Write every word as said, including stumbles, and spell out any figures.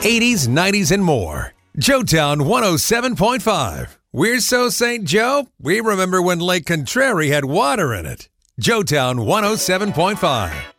eighties, nineties, and more. Joetown one oh seven point five. We're so Saint Joe, we remember when Lake Contrary had water in it. Joetown one oh seven point five.